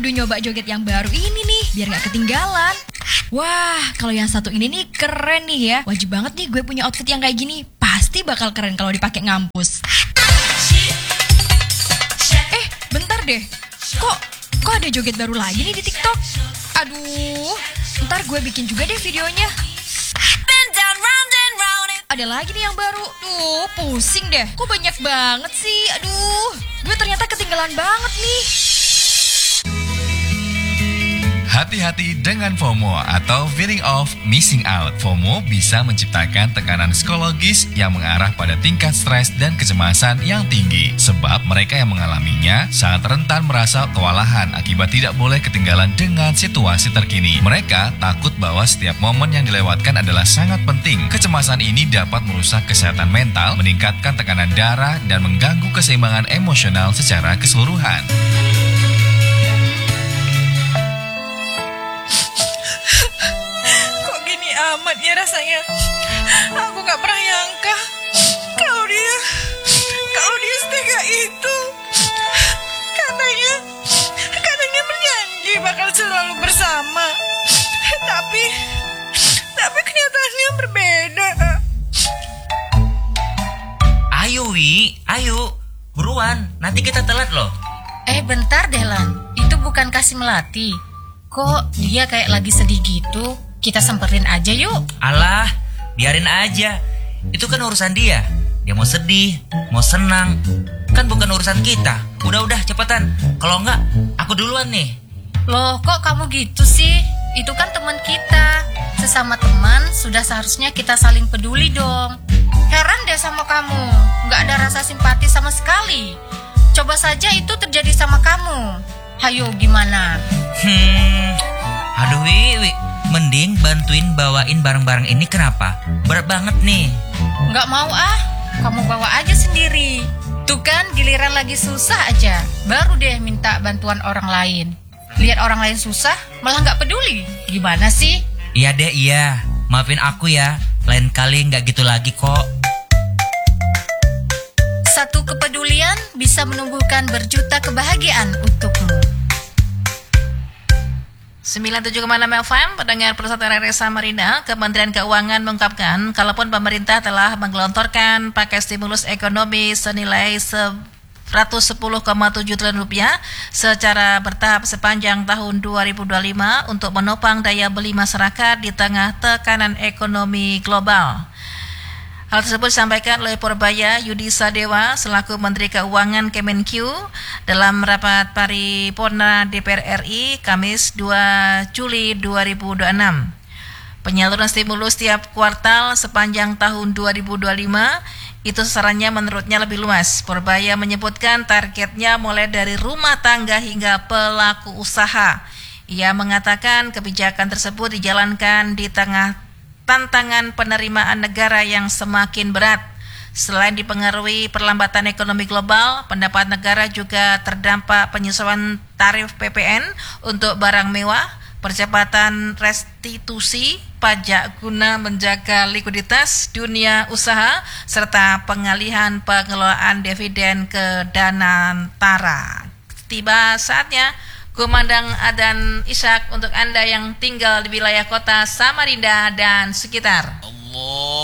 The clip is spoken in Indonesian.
Udah nyoba joget yang baru ini nih, biar gak ketinggalan. Wah, kalau yang satu ini nih keren nih ya. Wajib banget nih gue punya outfit yang kayak gini. Pasti bakal keren kalau dipakai ngampus. Bentar deh. Kok ada joget baru lagi nih di TikTok? Aduh, ntar gue bikin juga deh videonya. Ada lagi nih yang baru. Duh, pusing deh. Kok banyak banget sih? Aduh, gue ternyata ketinggalan banget nih. Hati-hati dengan FOMO atau feeling of missing out. FOMO bisa menciptakan tekanan psikologis yang mengarah pada tingkat stres dan kecemasan yang tinggi. Sebab mereka yang mengalaminya sangat rentan merasa kewalahan akibat tidak boleh ketinggalan dengan situasi terkini. Mereka takut bahwa setiap momen yang dilewatkan adalah sangat penting. Kecemasan ini dapat merusak kesehatan mental, meningkatkan tekanan darah, dan mengganggu keseimbangan emosional secara keseluruhan. Amat ya rasanya. Aku gak pernah nyangka kalau dia setega itu. Katanya berjanji bakal selalu bersama. Tapi kenyataannya berbeda. Ayo Wi, ayo buruan, nanti kita telat loh. Bentar deh Lan, itu bukan kasih melati. Kok dia kayak lagi sedih gitu? Kita semperin aja yuk. Alah, biarin aja. Itu kan urusan dia. Dia mau sedih, mau senang. Kan bukan urusan kita. Udah cepetan. Kalau enggak, aku duluan nih. Loh, kok kamu gitu sih? Itu kan teman kita. Sesama teman, sudah seharusnya kita saling peduli dong. Heran deh sama kamu. Nggak ada rasa simpati sama sekali. Coba saja itu terjadi sama kamu. Hayo, gimana? Aduh Wi. Mending bantuin bawain barang-barang ini, kenapa? Berat banget nih. Nggak mau kamu bawa aja sendiri. Tuh kan giliran lagi susah aja, baru deh minta bantuan orang lain. Lihat orang lain susah, malah nggak peduli. Gimana sih? Iya deh, iya. Maafin aku ya, lain kali nggak gitu lagi kok. Satu kepedulian bisa menumbuhkan berjuta kebahagiaan untukmu. 97,6 FM, pendengar persatuan RRI Samarinda, Kementerian Keuangan mengungkapkan, kalaupun pemerintah telah menggelontorkan paket stimulus ekonomi senilai 110,7 triliun rupiah secara bertahap sepanjang tahun 2025 untuk menopang daya beli masyarakat di tengah tekanan ekonomi global. Hal tersebut disampaikan oleh Purbaya Yudi Sadewa selaku Menteri Keuangan Kemenq dalam rapat paripurna DPR RI Kamis 2 Juli 2026. Penyaluran stimulus tiap kuartal sepanjang tahun 2025 itu sasarannya menurutnya lebih luas. Purbaya menyebutkan targetnya mulai dari rumah tangga hingga pelaku usaha. Ia mengatakan kebijakan tersebut dijalankan di tengah tantangan penerimaan negara yang semakin berat. Selain dipengaruhi perlambatan ekonomi global, pendapat negara juga terdampak penyesuaian tarif PPN untuk barang mewah, percepatan restitusi pajak guna menjaga likuiditas dunia usaha, serta pengalihan pengelolaan dividen ke Danantara. Tiba saatnya kumandang adzan Isyak untuk Anda yang tinggal di wilayah kota Samarinda dan sekitar. Allah.